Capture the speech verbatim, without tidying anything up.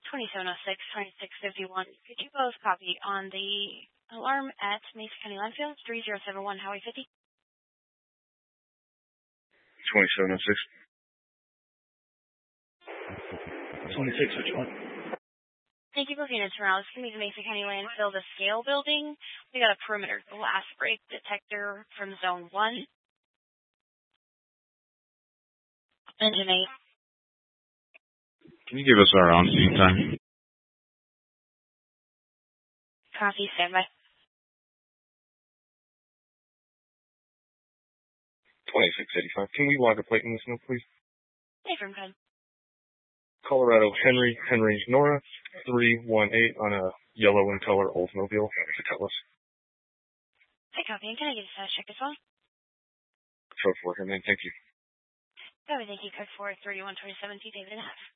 twenty-seven oh six, twenty-six fifty-one. Could you both copy on the alarm at Mesa County Landfill, three zero seven one Highway fifty? twenty-seven oh six. twenty-six fifty-one. Thank you, both units. Morales, can we the Mesa County Landfill, the scale building? We got a perimeter glass break detector from zone one. Engine eight. Can you give us our on-scene time? Copy, standby. twenty-six eighty-five. Can we log a plate in this note, please? Hey, from ten. Colorado Henry, Henry Nora, three one eight on a yellow in color Oldsmobile. To tell us. Hey, copy. And can I get a check as well? Code for him, man. Thank you. Oh, thank you. Code four thirty-one twenty-seven, David and a half.